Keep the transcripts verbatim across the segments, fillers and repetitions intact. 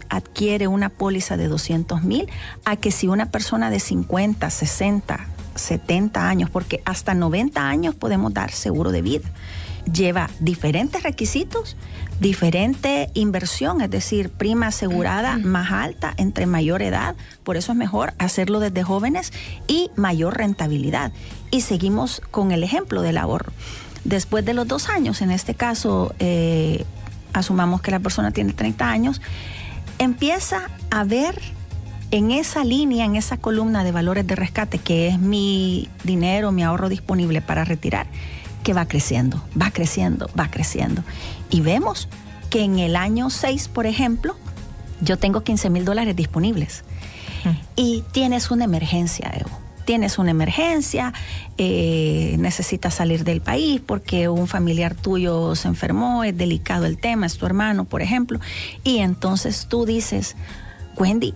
adquiere una póliza de doscientos mil a que si una persona de cincuenta, sesenta, setenta años, porque hasta noventa años podemos dar seguro de vida. Lleva diferentes requisitos, diferente inversión, es decir, prima asegurada más alta entre mayor edad, por eso es mejor hacerlo desde jóvenes, y mayor rentabilidad. Y seguimos con el ejemplo del ahorro. Después de los dos años, en este caso, eh, asumamos que la persona tiene treinta años, empieza a ver en esa línea, en esa columna de valores de rescate, que es mi dinero, mi ahorro disponible para retirar, que va creciendo, va creciendo, va creciendo. Y vemos que en el año seis, por ejemplo, yo tengo quince mil dólares disponibles. Mm. Y tienes una emergencia, Evo. Tienes una emergencia, eh, necesitas salir del país porque un familiar tuyo se enfermó, es delicado el tema, es tu hermano, por ejemplo. Y entonces tú dices, Wendy,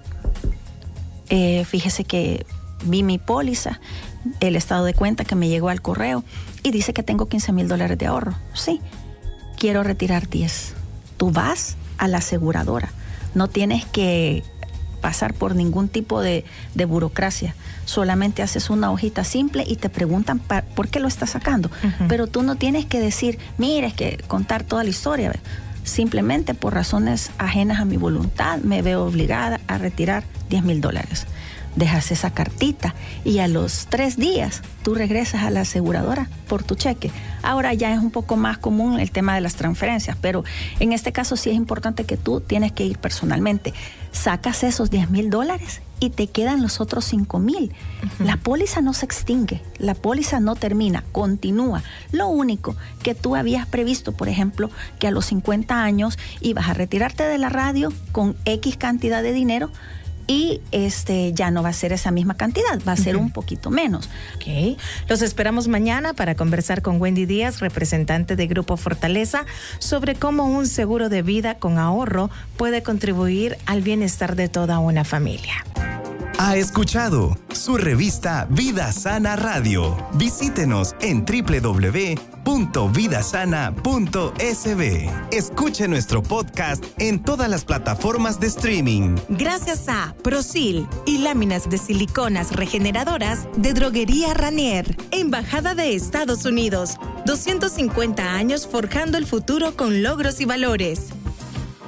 eh, fíjese que vi mi póliza, el estado de cuenta que me llegó al correo y dice que tengo quince mil dólares de ahorro. Sí, quiero retirar diez. Tú vas a la aseguradora, no tienes que pasar por ningún tipo de, de burocracia, solamente haces una hojita simple y te preguntan pa, por qué lo estás sacando, uh-huh. Pero tú no tienes que decir, mira, es que contar toda la historia, simplemente por razones ajenas a mi voluntad me veo obligada a retirar diez mil dólares. Dejas esa cartita y a los tres días tú regresas a la aseguradora por tu cheque. Ahora ya es un poco más común el tema de las transferencias, pero en este caso sí es importante que tú tienes que ir personalmente. Sacas esos diez mil dólares y te quedan los otros cinco mil. Uh-huh. La póliza no se extingue, la póliza no termina, continúa. Lo único que tú habías previsto, por ejemplo, que a los cincuenta años ibas a retirarte de la radio con X cantidad de dinero, y este ya no va a ser esa misma cantidad, va a ser uh-huh. un poquito menos. Ok, los esperamos mañana para conversar con Wendy Díaz, representante de Grupo Fortaleza, sobre cómo un seguro de vida con ahorro puede contribuir al bienestar de toda una familia. Ha escuchado su revista Vida Sana Radio. Visítenos en doble u doble u doble u punto vida sana punto s b. Escuche nuestro podcast en todas las plataformas de streaming. Gracias a Prosil y láminas de siliconas regeneradoras de Droguería Ranier, Embajada de Estados Unidos. doscientos cincuenta años forjando el futuro con logros y valores.